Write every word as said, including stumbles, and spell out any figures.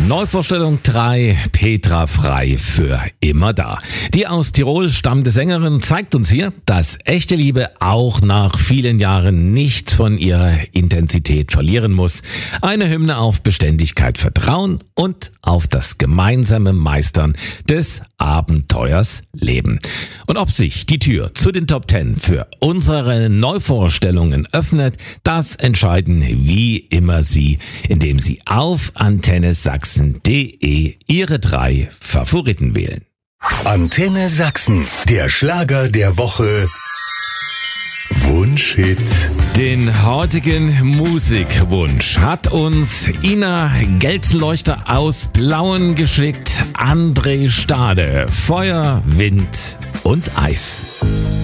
Neuvorstellung drei, Petra Frei für immer da. Die aus Tirol stammende Sängerin zeigt uns hier, dass echte Liebe auch nach vielen Jahren nicht von ihrer Intensität verlieren muss. Eine Hymne auf Beständigkeit, Vertrauen und auf das gemeinsame Meistern des Abenteuers Leben. Und ob sich die Tür zu den Top Ten für unsere Neuvorstellungen öffnet, das entscheiden wie immer Sie, indem Sie auf antenne sachsen punkt de Ihre drei Favoriten wählen. Antenne Sachsen, der Schlager der Woche. Wunschhit. Den heutigen Musikwunsch hat uns Ina Geldleuchter aus Blauen geschickt. André Stade, Feuer, Wind und Eis.